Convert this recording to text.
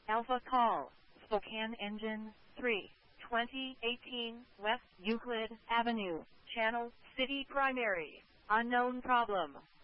Alpha Call, Spokane Engine 3, 2018 West Euclid Avenue, Channel City Primary, unknown problem.